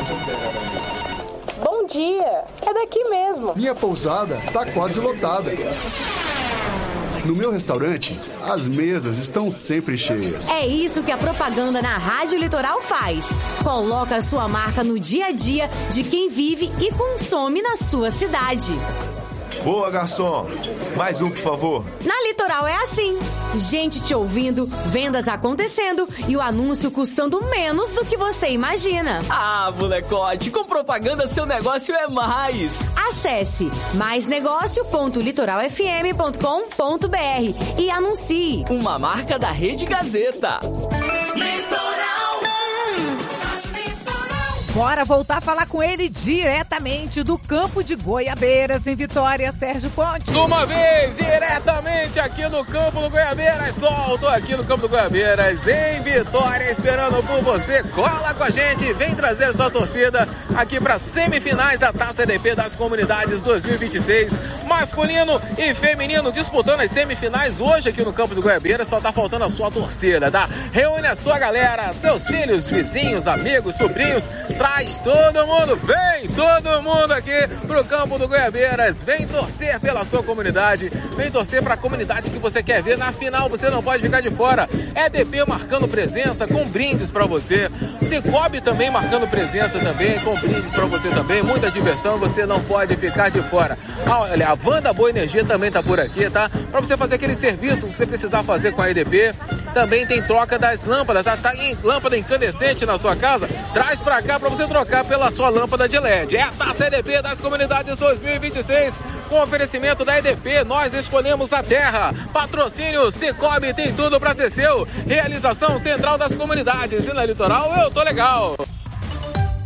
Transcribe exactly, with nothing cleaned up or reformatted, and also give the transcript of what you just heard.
Bom dia, é daqui mesmo. Minha pousada tá quase lotada. No meu restaurante, as mesas estão sempre cheias. É isso que a propaganda na Rádio Litoral faz. Coloca a sua marca no dia a dia de quem vive e consome na sua cidade. Boa, garçom. Mais um, por favor. Na Litoral é assim. Gente te ouvindo, vendas acontecendo e o anúncio custando menos do que você imagina. Ah, molecote, com propaganda seu negócio é mais. Acesse mais negócio ponto litoral f m ponto com ponto b r e anuncie. Uma marca da Rede Gazeta. Litoral. Bora voltar a falar com ele diretamente do campo de Goiabeiras, em Vitória, Sérgio Ponte. Uma vez, diretamente aqui no campo do Goiabeiras, solto aqui no campo do Goiabeiras, em Vitória, esperando por você. Cola com a gente, vem trazer sua torcida aqui para semifinais da Taça E D P das Comunidades dois mil e vinte e seis. Masculino e feminino disputando as semifinais hoje aqui no campo do Goiabeiras. Só tá faltando a sua torcida, tá? Reúne a sua galera, seus filhos, vizinhos, amigos, sobrinhos. Traz todo mundo, vem todo mundo aqui pro campo do Goiabeiras. Vem torcer pela sua comunidade, vem torcer pra comunidade que você quer ver. Na final você não pode ficar de fora. E D P marcando presença com brindes pra você. Cicobi também marcando presença também com brindes pra você também. Muita diversão, você não pode ficar de fora. Ah, olha, a Wanda Boa Energia também tá por aqui, tá? Pra você fazer aquele serviço que você precisar fazer com a E D P. Também tem troca das lâmpadas, tá? Tá em lâmpada incandescente na sua casa? Traz pra cá pra você trocar pela sua lâmpada de L E D. É a Taça E D P das Comunidades dois mil e vinte e seis, com oferecimento da E D P. Nós escolhemos a terra. Patrocínio Cicobi, tem tudo pra ser seu. Realização Central das Comunidades. E na Litoral eu tô legal.